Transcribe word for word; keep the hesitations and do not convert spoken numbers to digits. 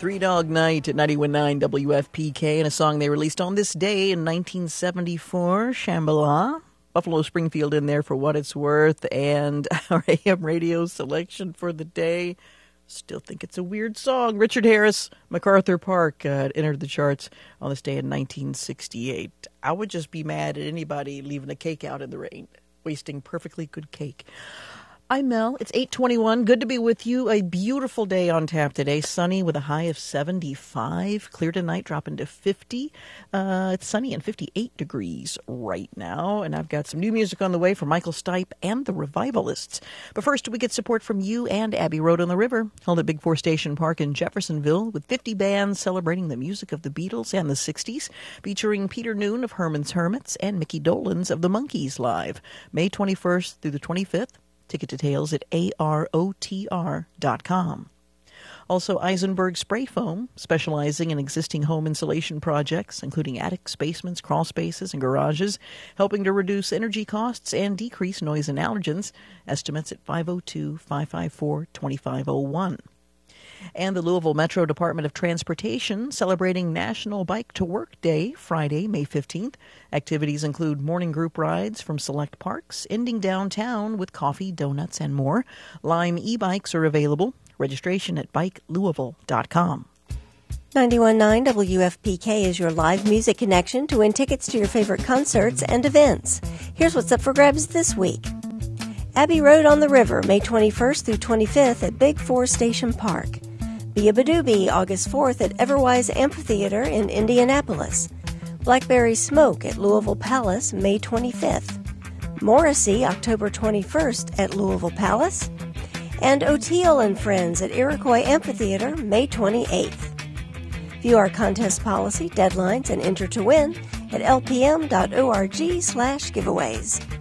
Three Dog Night at ninety-one point nine W F P K, and a song they released on this day in nineteen seventy-four, Shambhala. Buffalo Springfield in there for what it's worth, and our A M radio selection for the day. Still think it's a weird song. Richard Harris, MacArthur Park, uh, entered the charts on this day in nineteen sixty-eight. I would just be mad at anybody leaving a cake out in the rain, wasting perfectly good cake. I'm Mel. It's eight twenty-one. Good to be with you. A beautiful day on tap today. Sunny with a high of seventy-five. Clear tonight, dropping to fifty. Uh, it's sunny and fifty-eight degrees right now. And I've got some new music on the way from Michael Stipe and the Revivalists. But first, we get support from you and Abbey Road on the River, held at Big Four Station Park in Jeffersonville, with fifty bands celebrating the music of the Beatles and the sixties, featuring Peter Noon of Herman's Hermits and Mickey Dolenz of the Monkees live, May twenty-first through the twenty-fifth. Ticket details at A R O T R dot com. Also, Eisenberg Spray Foam, specializing in existing home insulation projects, including attics, basements, crawl spaces, and garages, helping to reduce energy costs and decrease noise and allergens. Estimates at five oh two, five five four, two five oh one. And the Louisville Metro Department of Transportation celebrating National Bike to Work Day, Friday, May fifteenth. Activities include morning group rides from select parks, ending downtown with coffee, donuts, and more. Lime e-bikes are available. Registration at bike louisville dot com. ninety-one point nine W F P K is your live music connection to win tickets to your favorite concerts and events. Here's what's up for grabs this week. Abbey Road on the River, May twenty-first through twenty-fifth at Big Four Station Park. Be-a-Badooby, August fourth at Everwise Amphitheater in Indianapolis. Blackberry Smoke at Louisville Palace, May twenty-fifth. Morrissey, October twenty-first at Louisville Palace. And O'Teal and Friends at Iroquois Amphitheater, May twenty-eighth. View our contest policy, deadlines, and enter to win at lpm dot org slash giveaways.